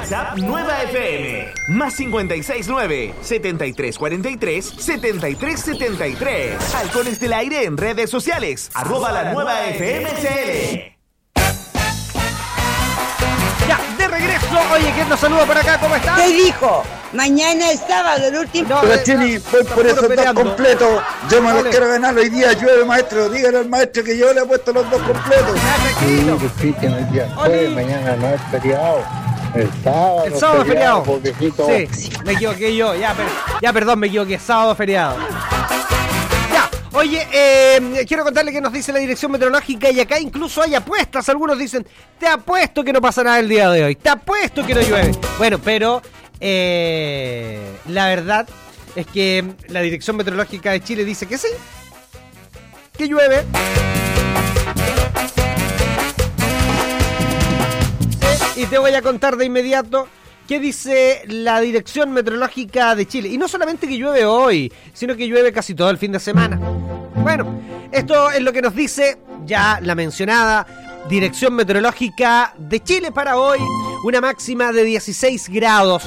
WhatsApp Nueva FM. Más 569-7343-7373. Halcones del Aire en redes sociales. @la Nueva FMCL. Ya, de regreso. Oye, ¿quién nos saluda por acá? ¿Cómo estás? ¿Qué dijo? Mañana es sábado, el último. No, Pero Chini, voy por esos dos completos. Yo me los quiero ganar hoy día. Llueve, maestro. Dígale al maestro que yo le he puesto los dos completos. Tranquilo. Sí, que el día jueves, mañana no es feriado. El sábado El sábado es feriado. pues, viejito. Sí, me equivoqué yo. Ya, perdón, me equivoqué. Sábado feriado. Ya, oye, quiero contarle que nos dice la dirección meteorológica y acá incluso hay apuestas. Algunos dicen, te apuesto que no pasa nada el día de hoy. Te apuesto que no llueve. Bueno, pero la verdad es que la dirección meteorológica de Chile dice que sí, que llueve. Y te voy a contar de inmediato qué dice la Dirección Meteorológica de Chile. Y no solamente que llueve hoy, sino que llueve casi todo el fin de semana. Bueno, esto es lo que nos dice ya la mencionada Dirección Meteorológica de Chile para hoy. Una máxima de 16 grados.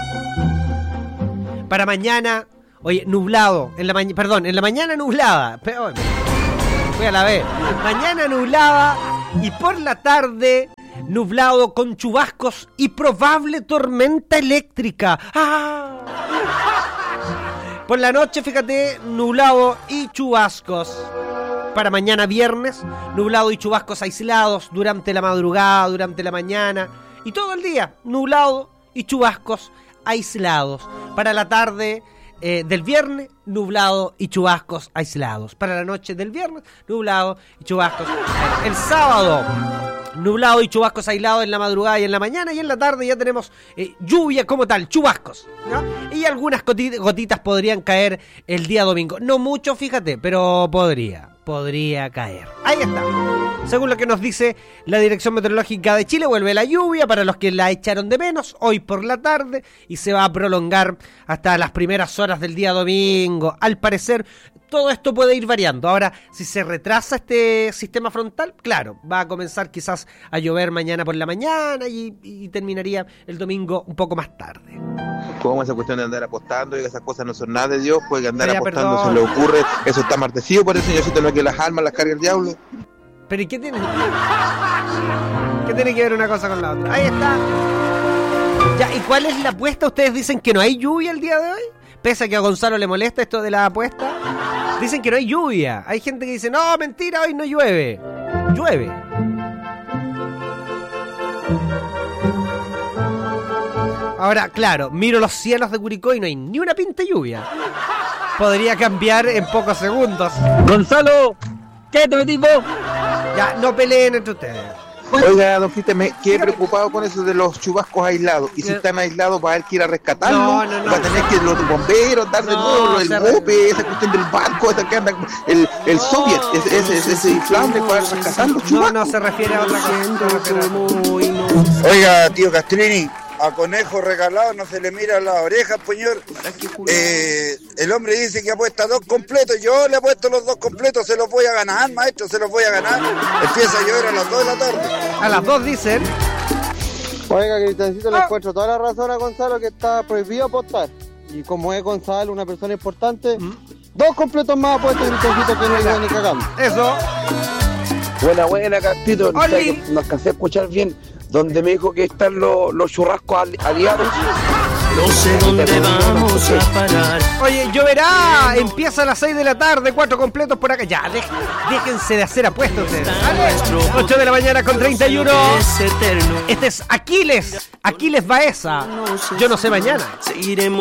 Para mañana, oye, nublado. En la mañana nublada. Pero, voy a la vez. Mañana nublada y por la tarde nublado con chubascos y probable tormenta eléctrica. ¡Ah! Por la noche, fíjate, nublado y chubascos. Para mañana viernes, nublado y chubascos aislados durante la madrugada, durante la mañana. Y todo el día, nublado y chubascos aislados. Para la tarde del viernes, nublado y chubascos aislados. Para la noche del viernes, nublado y chubascos. El sábado, nublado y chubascos aislados en la madrugada y en la mañana. Y en la tarde ya tenemos lluvia como tal, chubascos, ¿no? Y algunas gotitas podrían caer el día domingo. No mucho, fíjate, pero podría caer. Ahí está. Según lo que nos dice la Dirección Meteorológica de Chile, vuelve la lluvia para los que la echaron de menos hoy por la tarde y se va a prolongar hasta las primeras horas del día domingo. Al parecer, todo esto puede ir variando. Ahora, si se retrasa este sistema frontal, claro, va a comenzar quizás a llover mañana por la mañana y terminaría el domingo un poco más tarde. ¿Cómo esa cuestión de andar apostando y esas cosas no son nada de Dios? Pues que andar Ya, apostando perdón. se le ocurre, eso está maldecido por el señorcito, no es que las almas las cargue el diablo. Pero ¿y qué tiene? ¿Qué tiene que ver una cosa con la otra? Ahí está. Ya, ¿y cuál es la apuesta? Ustedes dicen que no hay lluvia el día de hoy. Pese a que a Gonzalo le molesta esto de la apuesta. Dicen que no hay lluvia. Hay gente que dice, no, mentira, hoy no llueve. Llueve. Ahora, claro, miro los cielos de Curicó y no hay ni una pinta de lluvia. Podría cambiar en pocos segundos. Gonzalo, ¿qué te metís vos? Ya, no peleen entre ustedes. Oiga, don Cristian, me quedé preocupado con eso de los chubascos aislados. Y si están aislados, va a haber que ir a rescatarlos. No. Va a tener que los bomberos dar de nuevo el bope, esa cuestión del barco, esa que anda, el soviet, ese inflable para rescatar los chubascos. No se refiere a otra cosa. Oiga, tío Castrini, a conejo regalado no se le mira las orejas, señor. El hombre dice que apuesta 2 completos. Yo le apuesto los 2 completos. Se los voy a ganar, maestro, se los voy a ganar. Empieza a llover a las 2 de la tarde. A las 2 dicen. Oiga, Cristiancito, le encuentro toda la razón a Gonzalo que está prohibido apostar. Y como es Gonzalo, una persona importante, 2 completos más apuestos, Cristiancito, que no hay ni cagando. Eso. Buena, Castito. Oli. No alcancé a escuchar bien. Donde me dijo que están los churrascos aliados. No sé dónde vamos a parar. Oye, lloverá. Empieza a las 6 de la tarde, 4 completos por acá. Ya, déjense de hacer apuestas ustedes. 8 de la mañana con 31. Este es Aquiles Baeza. Yo no sé mañana. Seguiremos.